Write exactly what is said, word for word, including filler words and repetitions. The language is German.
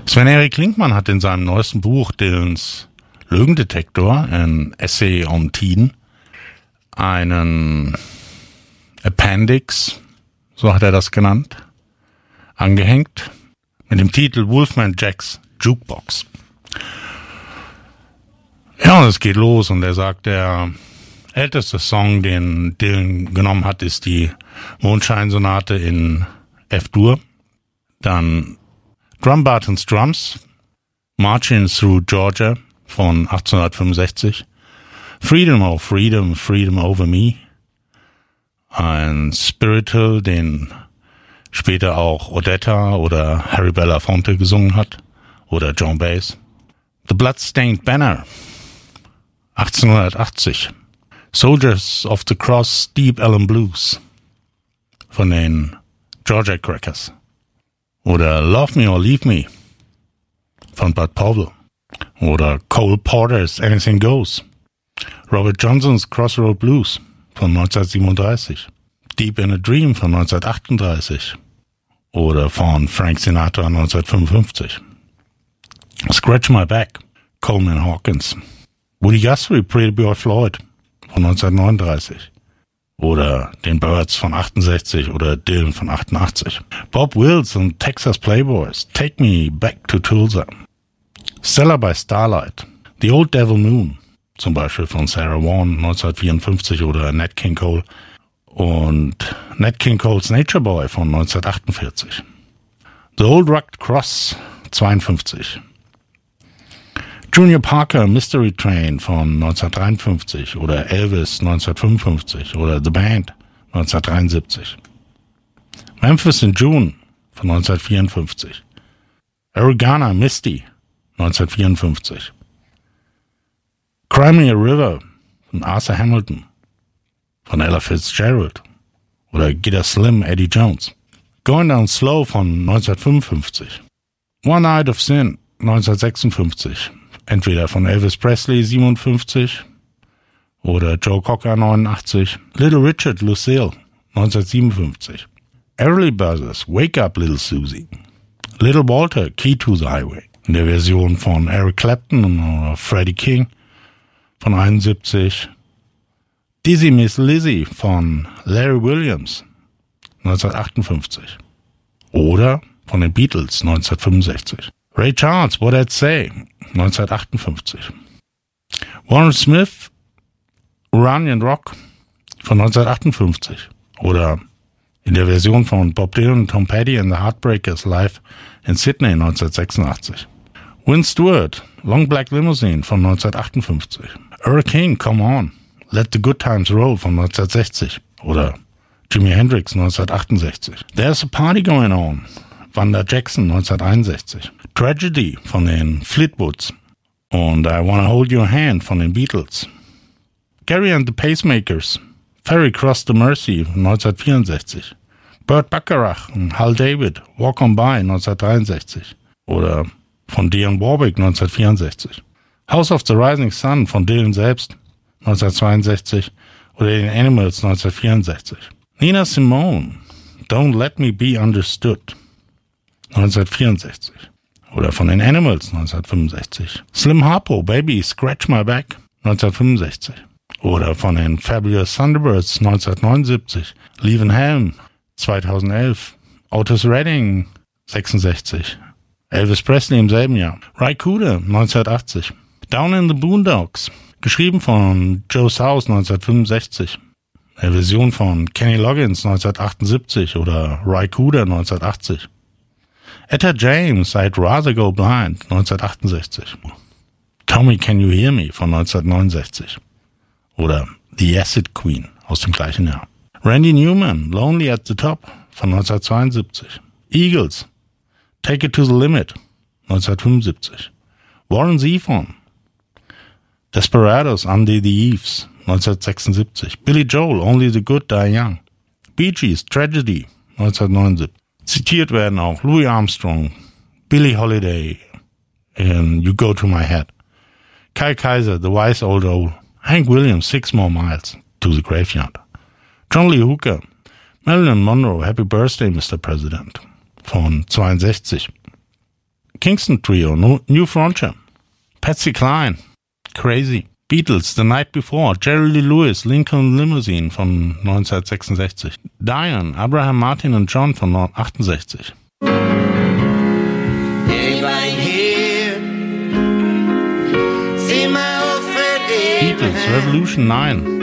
Sven-Erik Klinkmann hat in seinem neuesten Buch Dylans Lügendetektor, ein Essay on Teen, einen Appendix, so hat er das genannt, angehängt, mit dem Titel Wolfman Jacks Jukebox. Ja, und es geht los und er sagt, der älteste Song, den Dylan genommen hat, ist die Mondscheinsonate in F-Dur. Dann Drum Bartons Drums, Marching Through Georgia von achtzehnhundertfünfundsechzig, Freedom of Freedom, Freedom Over Me, ein Spiritual, den später auch Odetta oder Harry Belafonte gesungen hat, oder Joan Baez. The Bloodstained Banner, achtzehnhundertachtzig, Soldiers of the Cross, Deep Ellum Blues von den Georgia Crackers. Oder Love Me or Leave Me von Bud Powell. Oder Cole Porter's Anything Goes. Robert Johnsons Crossroad Blues von neunzehnhundertsiebenunddreißig. Deep in a Dream von neunzehnhundertachtunddreißig. Oder von Frank Sinatra neunzehnhundertfünfundfünfzig. Scratch My Back, Coleman Hawkins. Woody Guthrie, Pretty Boy Floyd von neunzehnhundertneununddreißig. Oder den Byrds von achtundsechzig oder Dylan von achtundachtzig. Bob Wills und Texas Playboys, Take Me Back to Tulsa. Stella by Starlight, The Old Devil Moon, zum Beispiel von Sarah Vaughan neunzehnhundertvierundfünfzig oder Nat King Cole und Nat King Cole's Nature Boy von neunzehnhundertachtundvierzig. The Old Rugged Cross zweiundfünfzig. Junior Parker Mystery Train von neunzehnhundertdreiundfünfzig oder Elvis neunzehnhundertfünfundfünfzig oder The Band neunzehnhundertdreiundsiebzig. Memphis in June von neunzehnhundertvierundfünfzig. Arizona Misty neunzehnhundertvierundfünfzig. Crimea River von Arthur Hamilton von Ella Fitzgerald oder Get a Slim Eddie Jones. Going Down Slow von neunzehnhundertfünfundfünfzig. One Night of Sin neunzehnhundertsechsundfünfzig. Entweder von Elvis Presley siebenundfünfzig oder Joe Cocker neunundachtzig. Little Richard Lucille neunzehnhundertsiebenundfünfzig. Everly Brothers Wake Up Little Susie. Little Walter Key to the Highway. In der Version von Eric Clapton oder Freddie King von einundsiebzig. Dizzy Miss Lizzy von Larry Williams neunzehnhundertachtundfünfzig. Oder von den Beatles neunzehnhundertfünfundsechzig. Ray Charles, What I'd Say, neunzehnhundertachtundfünfzig. Warren Smith, Iranian Rock von neunzehnhundertachtundfünfzig. Oder in der Version von Bob Dylan und Tom Petty and the Heartbreakers live in Sydney neunzehnhundertsechsundachtzig. Win Stewart, Long Black Limousine von neunzehnhundertachtundfünfzig. Earl King, Come On, Let the Good Times Roll von neunzehnhundertsechzig. Oder Jimi Hendrix neunzehnhundertachtundsechzig. There's a Party Going On, Wanda Jackson neunzehnhunderteinundsechzig. Tragedy von den Fleetwoods und I Wanna Hold Your Hand von den Beatles. Gary and the Pacemakers, Ferry Cross the Mersey neunzehnhundertvierundsechzig. Burt Bacharach und Hal David, Walk On By neunzehnhundertdreiundsechzig. Oder von Dionne Warwick neunzehnhundertvierundsechzig. House of the Rising Sun von Dylan selbst neunzehnhundertzweiundsechzig oder den Animals neunzehnhundertvierundsechzig. Nina Simone, Don't Let Me Be Understood neunzehnhundertvierundsechzig. Oder von den Animals neunzehnhundertfünfundsechzig. Slim Harpo, Baby, Scratch My Back neunzehnhundertfünfundsechzig. Oder von den Fabulous Thunderbirds neunzehnhundertneunundsiebzig. Leven Helm zweitausendelf. Otis Redding sechsundsechzig. Elvis Presley im selben Jahr. Ry Cooder neunzehnhundertachtzig. Down in the Boondocks, geschrieben von Joe South neunzehnhundertfünfundsechzig. Eine Version von Kenny Loggins neunzehnhundertachtundsiebzig oder Ry Cooder neunzehnhundertachtzig. Etta James, I'd Rather Go Blind neunzehnhundertachtundsechzig. Tommy, Can You Hear Me von neunzehnhundertneunundsechzig. Oder The Acid Queen aus dem gleichen Jahr. Randy Newman, Lonely at the Top von neunzehnhundertzweiundsiebzig. Eagles, Take It to the Limit neunzehnhundertfünfundsiebzig. Warren Zevon, Desperados, Under the Eaves neunzehnhundertsechsundsiebzig. Billy Joel, Only the Good Die Young. Bee Gees, Tragedy neunzehnhundertneunundsiebzig. Zitiert werden auch Louis Armstrong, Billie Holiday in You Go to My Head. Kai Kaiser, The Wise Old Owl. Hank Williams, Six More Miles to the Graveyard. John Lee Hooker, Marilyn Monroe, Happy Birthday, Mister President von zweiundsechzig. Kingston Trio, no, New Frontier. Patsy Cline, Crazy. Beatles, The Night Before, Jerry Lee Lewis, Lincoln Limousine von neunzehnhundertsechsundsechzig. Diane, Abraham Martin und John von achtundsechzig. Beatles, Revolution neun.